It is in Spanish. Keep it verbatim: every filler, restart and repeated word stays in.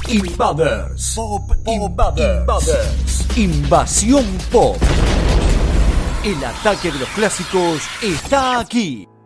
Invaders. Pop Invaders. Invaders. Invasión Pop. El ataque de los clásicos está aquí.